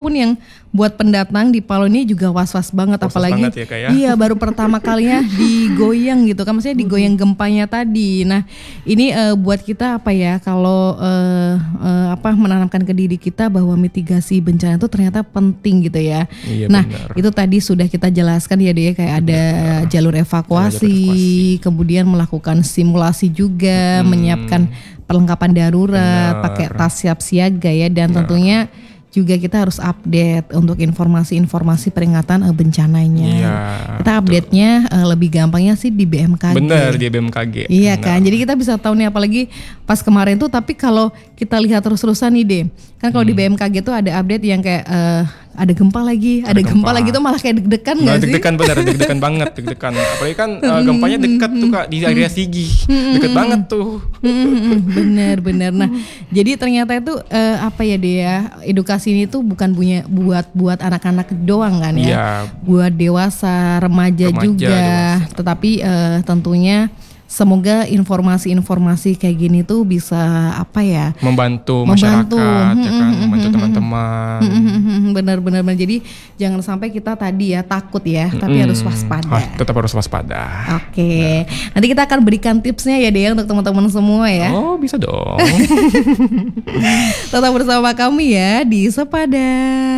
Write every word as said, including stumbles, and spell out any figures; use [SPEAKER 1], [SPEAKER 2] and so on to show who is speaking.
[SPEAKER 1] pun yang buat pendatang di Palu ini juga was-was banget,
[SPEAKER 2] Was-was
[SPEAKER 1] apalagi
[SPEAKER 2] banget ya, Kak, ya?
[SPEAKER 1] iya baru pertama kalinya digoyang gitu kan, maksudnya digoyang gempanya tadi. Nah ini uh, buat kita apa ya, kalau uh, uh, apa menanamkan ke diri kita bahwa mitigasi bencana itu ternyata penting gitu ya.
[SPEAKER 2] Iya,
[SPEAKER 1] nah
[SPEAKER 2] benar.
[SPEAKER 1] itu tadi sudah kita jelaskan ya deh, kayak ada jalur evakuasi,
[SPEAKER 2] jalur evakuasi.
[SPEAKER 1] kemudian melakukan simulasi juga, hmm. menyiapkan perlengkapan darurat,
[SPEAKER 2] Benar.
[SPEAKER 1] pakai tas siap siaga ya, dan
[SPEAKER 2] Benar.
[SPEAKER 1] tentunya juga kita harus update untuk informasi-informasi peringatan uh, bencananya.
[SPEAKER 2] Iya,
[SPEAKER 1] kita update-nya uh, lebih gampangnya sih di B M K G.
[SPEAKER 2] Bener, di B M K G.
[SPEAKER 1] Iya
[SPEAKER 2] Bener.
[SPEAKER 1] kan, jadi kita bisa tahu nih, apalagi pas kemarin tuh. Tapi kalau kita lihat terus-terusan nih deh, kan kalau hmm. di B M K G tuh ada update yang kayak uh, ada gempa lagi, ada, ada gempa. gempa lagi tuh malah kayak deg-degan nggak
[SPEAKER 2] nah,
[SPEAKER 1] sih?
[SPEAKER 2] Deg-degan bener, deg-degan banget, deg-degan. Apalagi kan uh, gempanya dekat tuh Kak, di area Sigi, deket banget tuh.
[SPEAKER 1] Bener-bener. Nah, jadi ternyata itu uh, apa ya deh ya, edukasi ini tuh bukan punya buat buat anak-anak doang kan ya,
[SPEAKER 2] ya.
[SPEAKER 1] buat dewasa, remaja, remaja juga. Dewasa. Tetapi uh, tentunya semoga informasi-informasi kayak gini tuh bisa apa ya,
[SPEAKER 2] membantu,
[SPEAKER 1] membantu
[SPEAKER 2] masyarakat, ya kan, membantu teman-teman.
[SPEAKER 1] Benar-benar. Jadi jangan sampai kita tadi ya takut ya, tapi
[SPEAKER 2] hmm.
[SPEAKER 1] harus waspada.
[SPEAKER 2] Ah, tetap harus waspada.
[SPEAKER 1] Oke, nah. nanti kita akan berikan tipsnya ya deh untuk teman-teman semua ya.
[SPEAKER 2] Oh bisa dong.
[SPEAKER 1] Tetap bersama kami ya di Sepada.